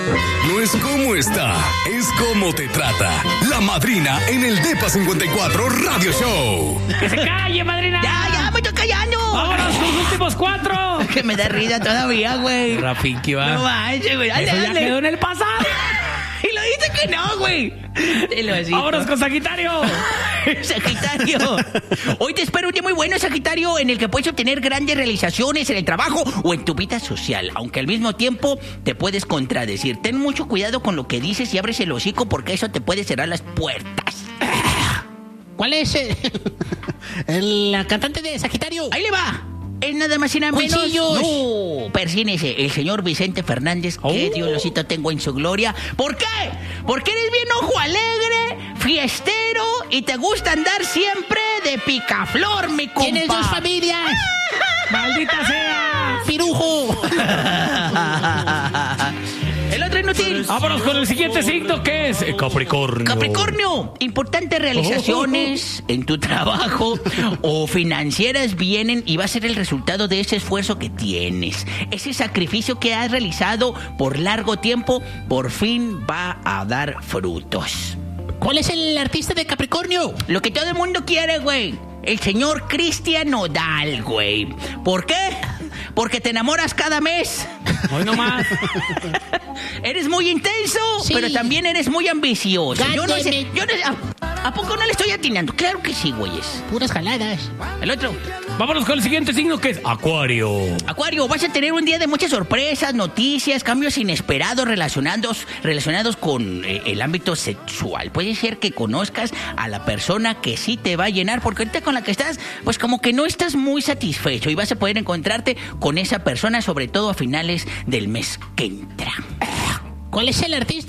No es cómo está, es cómo te trata. La madrina en el Depa 54 Radio Show. ¡Que se calle, madrina! Ya, me estoy callando. ¡Vámonos con los últimos 4! Que me da risa todavía, güey. Rafiki, va. No manches, güey. Eso ya quedó en el pasado. Y lo dice que no, güey. ¡Vámonos con Sagitario! Sagitario. Hoy te espero un día muy bueno, Sagitario, en el que puedes obtener grandes realizaciones en el trabajo o en tu vida social, aunque al mismo tiempo te puedes contradecir. Ten mucho cuidado con lo que dices y abres el hocico porque eso te puede cerrar las puertas. ¿Cuál es la cantante de Sagitario? Ahí le va. Es nada más y nada menos. ¡Cuchillos! No, persínese, el señor Vicente Fernández, que Diosito tengo en su gloria. ¿Por qué? Porque eres bien ojo alegre, fiestero y te gusta andar siempre de picaflor, mi compa. ¿Tienes 2 familias? ¡Maldita sea! ¡Pirujo! El otro inútil. Vámonos con el siguiente signo, que es Capricornio. Capricornio, importantes realizaciones en tu trabajo o financieras vienen y va a ser el resultado de ese esfuerzo que tienes. Ese sacrificio que has realizado por largo tiempo, por fin va a dar frutos. ¿Cuál es el artista de Capricornio? Lo que todo el mundo quiere, güey. El señor Cristian Nodal, güey. ¿Por qué? Porque te enamoras cada mes. Hoy nomás. Eres muy intenso, sí, pero también eres muy ambicioso. Yo no sé, Gáteme. ¿a poco no le estoy atinando? Claro que sí, güeyes. Puras jaladas. El otro. Vámonos con el siguiente signo, que es Acuario. Acuario, vas a tener un día de muchas sorpresas, noticias, cambios inesperados relacionados con el ámbito sexual. Puede ser que conozcas a la persona que sí te va a llenar, porque ahorita con la que estás, pues como que no estás muy satisfecho y vas a poder encontrarte con esa persona, sobre todo a finales del mes que entra. ¿Cuál es el artista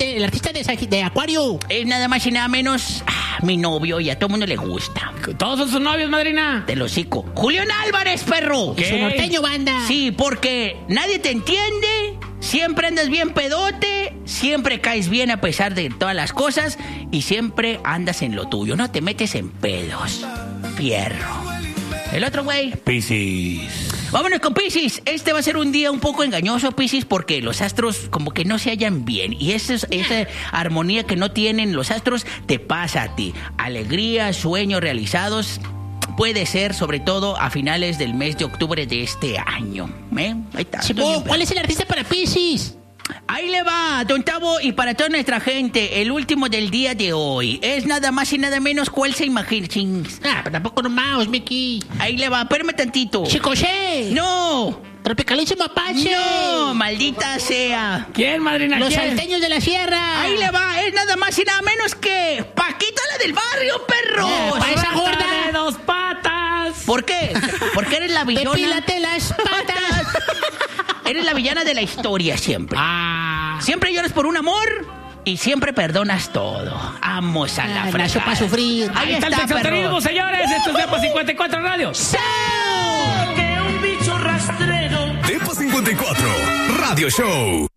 de Acuario? Es nada más y nada menos mi novio, y a todo mundo le gusta. Todos son sus novios, madrina. Te lo hocico. Julián Álvarez, perro. ¿Qué? Su norteño, banda. Sí, porque nadie te entiende, siempre andas bien pedote, siempre caes bien a pesar de todas las cosas y siempre andas en lo tuyo, no te metes en pedos. Fierro. El otro güey. Piscis. Vámonos con Piscis. Este va a ser un día un poco engañoso, Piscis, porque los astros como que no se hallan bien. Y esa armonía que no tienen los astros te pasa a ti. Alegría, sueños realizados. Puede ser, sobre todo, a finales del mes de octubre de este año. Ahí está. ¿Cuál es el artista para Piscis? Ahí le va, don Tavo, y para toda nuestra gente, el último del día de hoy. Es nada más y nada menos cuál se imagina. Pero tampoco nomás, Mickey. Ahí le va, espérame tantito. Chicoche. ¡No! Tropicalísimo Apache. ¡No! ¡Maldita sea! ¿Quién, madrina? Los ¿Quién? salteños de la sierra. Ahí le va, es nada más y nada menos que Paquita, la del barrio, perro. Pa' esa gorda. Rata de 2 patas. ¿Por qué? Porque eres la villana. Depílate las patas. Eres la villana de la historia siempre. Siempre lloras por un amor y siempre perdonas todo. Vamos a la Nació frase. para sufrir. Ahí está el sexoterismo, señores. Esto es Depa 54 Radio. Depa 54 Radio Show.